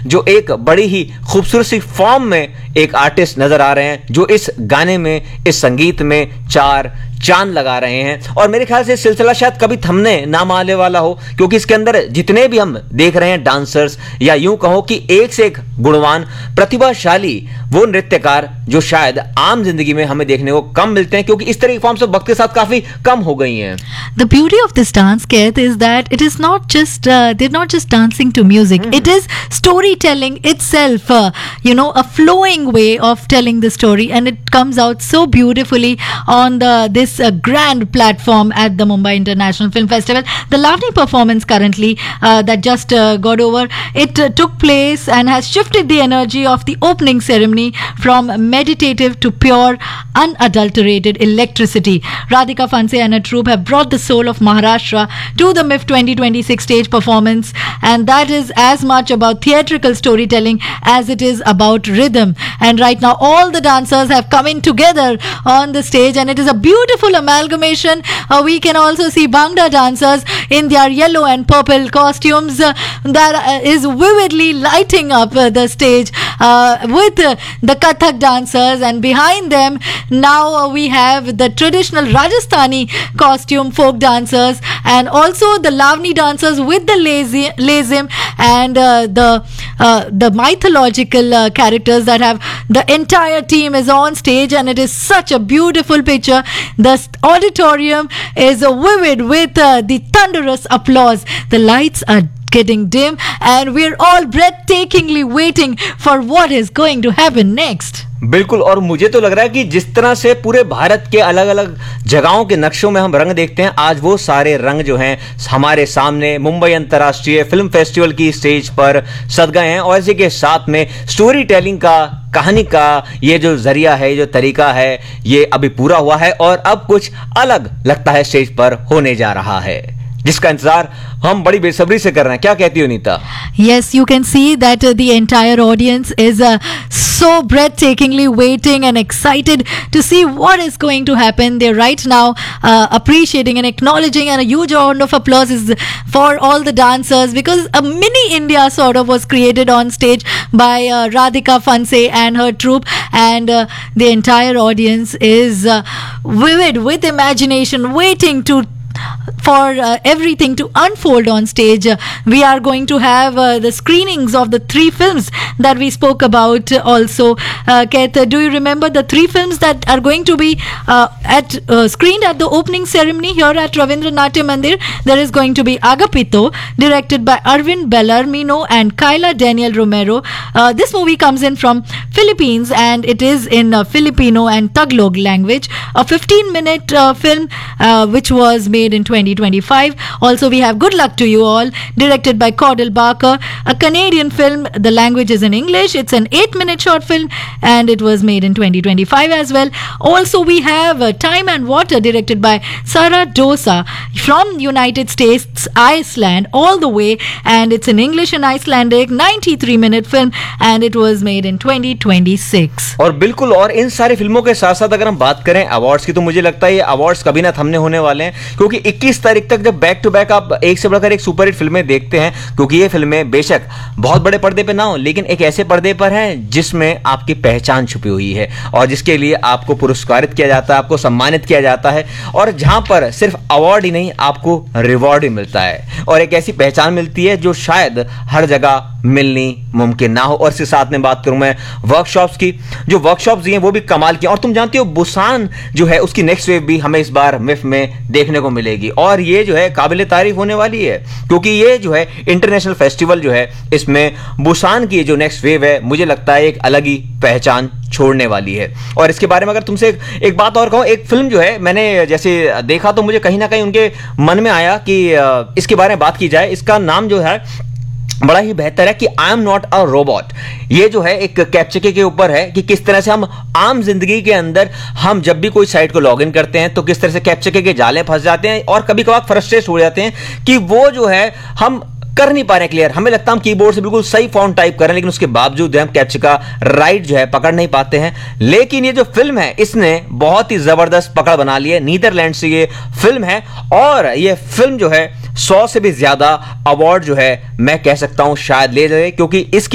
जो एक बड़ी ही खूबसूरत सी फॉर्म में एक आर्टिस्ट नजर आ रहे हैं, जो इस गाने में, इस संगीत में चार चांद लगा रहे हैं। और मेरे ख्याल से सिलसिला शायद कभी थमने ना आने वाला हो, क्योंकि इसके अंदर जितने भी हम देख रहे हैं डांसर्स, या यूं कहो कि एक से एक गुणवान प्रतिभाशाली वो नृत्यकार जो शायद आम जिंदगी में हमें देखने को कम मिलते हैं, क्योंकि इस तरह की फॉर्म्स अब वक्त के साथ काफी कम हो गई हैं। The beauty of this dance, Keith, is that it is not just they're not just dancing to music. It is storytelling itself. A flowing way of telling the story, and it comes out so beautifully on this grand platform at the Mumbai International Film Festival. The Lavani performance currently that just got over, it took place and has shifted the energy of the opening ceremony from meditative to pure, unadulterated electricity. Radhika Phanse and her troupe have brought the soul of Maharashtra to the MIFF 2026 stage performance, and that is as much about theatrical storytelling as it is about rhythm. And right now all the dancers have come in together on the stage, and it is a beautiful amalgamation. We can also see Bhangra dancers in their yellow and purple costumes that is vividly lighting up the stage with the Kathak dancers, and behind them now we have the traditional Rajasthani costume folk dancers, and also the Lavani dancers with the lazim and the mythological characters that have the entire team is on stage, and it is such a beautiful picture. The auditorium is vivid with the thunderous applause. The lights are getting dim, and we're all breathtakingly waiting for what is going to happen next. बिल्कुल, और मुझे तो लग रहा है कि जिस तरह से पूरे भारत के अलग अलग जगहों के नक्शों में हम रंग देखते हैं, आज वो सारे रंग जो हैं हमारे सामने मुंबई अंतर्राष्ट्रीय फिल्म फेस्टिवल की स्टेज पर सज गए हैं। और इसी के साथ में स्टोरी टेलिंग का, कहानी का ये जो जरिया है, जो तरीका है, ये अभी पूरा हुआ है और अब कुछ अलग लगता है स्टेज पर होने जा रहा है, जिसका इंतजार हम बड़ी बेसब्री से कर रहे हैं। क्या कहती हो Nita? Yes, you can see that the entire audience is so breathtakingly waiting and excited to see what is going to happen. They're right now appreciating and acknowledging, and a huge round of applause is for all the dancers, because a mini India sort of was created on stage by Radhika Phanse and her troupe, and the entire audience is vivid with imagination, waiting for everything to unfold on stage. We are going to have the screenings of the 3 films that we spoke about also. Keith, do you remember the 3 films that are going to be screened at the opening ceremony here at Ravindra Natya Mandir? There is going to be Agapito, directed by Arvind Bellarmino and Kyla Daniel Romero. This movie comes in from Philippines, and it is in Filipino and Tagalog language. A 15-minute film which was made in 2025. Also, we have Good Luck to You All, directed by Caudle Barker, a Canadian film. The language is in English. It's an 8-minute short film, and it was made in 2025 as well. Also, we have Time and Water, directed by Sara Dosa from United States, Iceland, all the way, and it's in English and Icelandic, 93-minute film, and it was made in 2026. और बिल्कुल, और इन सारी फिल्मों के साथ साथ अगर हम बात करें अवार्ड्स की, तो मुझे लगता है ये अवार्ड्स कभी ना थमने होने वाले हैं, क्योंकि 21 तारीख तक जब बैक टू बैक आप एक से बढ़कर एक सुपरहिट फिल्में देखते हैं, क्योंकि ये फिल्में बेशक बहुत बड़े पर्दे पे ना हो, लेकिन एक ऐसे पर्दे पर हैं जिसमें आपकी पहचान छुपी हुई है और जिसके लिए आपको पुरस्कारित किया जाता है, आपको सम्मानित किया जाता है, और जहां पर सिर्फ अवार्ड ही नहीं, आपको रिवॉर्ड भी मिलता है और एक ऐसी पहचान मिलती है जो शायद हर जगह मिलनी मुमकिन ना हो। और इसके साथ में बात करूं मैं वर्कशॉप्स की, जो वर्कशॉप्स हैं वो भी कमाल की, और तुम जानती हो बुसान जो है उसकी नेक्स्ट वेव भी हमें इस बार मिफ में देखने को मिलेगी, और ये जो है काबिल तारीफ होने वाली है, क्योंकि ये जो है इंटरनेशनल फेस्टिवल जो है, इसमें बुसान की जो नेक्स्ट वेव है, मुझे लगता है एक अलग ही पहचान छोड़ने वाली है। और इसके बारे में अगर तुमसे एक बात और कहूं, एक फिल्म जो है मैंने जैसे देखा तो मुझे कहीं ना कहीं उनके मन में आया कि इसके बारे में बात की जाए। इसका नाम जो है बड़ा ही बेहतर है कि I am not a robot. ये जो है एक कैप्चके के ऊपर है कि किस तरह से हम आम जिंदगी के अंदर हम जब भी कोई साइट को लॉगिन करते हैं तो किस तरह से कैप्चके के जाले फंस जाते हैं और कभी कभार फ्रस्ट्रेट हो जाते हैं कि वो जो है हम कर नहीं पा रहे क्लियर। हमें लगता है हम कीबोर्ड से बिल्कुल सही फॉन्ट टाइप कर रहे हैं, लेकिन उसके बावजूद हम कैप्चका राइट जो है पकड़ नहीं पाते हैं। लेकिन ये जो फिल्म है इसने बहुत ही जबरदस्त पकड़ बना ली है। नीदरलैंड से ये फिल्म है और ये फिल्म जो है 100 से भी ज्यादा अवार्ड जो है मैं कह सकता हूं शायद ले जाए, क्योंकि इसकी